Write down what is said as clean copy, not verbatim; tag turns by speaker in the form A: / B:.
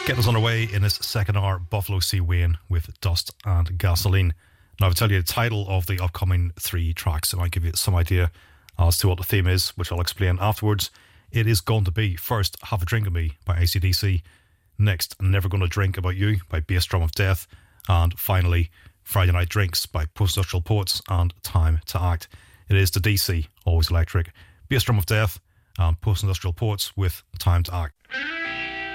A: Getting us on our way in this second hour, Buffalo C. Wayne with Dust and Gasoline. Now, I'll tell you the title of the upcoming 3 tracks. It might give you some idea as to what the theme is, which I'll explain afterwards. It is going to be first Have a Drink of Me by AC/DC, next Never Gonna Drink About You by Bass Drum of Death, and finally Friday Night Drinks by Post Industrial Poets and Time to Act. It is the DC, Always Electric, Bass Drum of Death and Post Industrial Poets with Time to Act.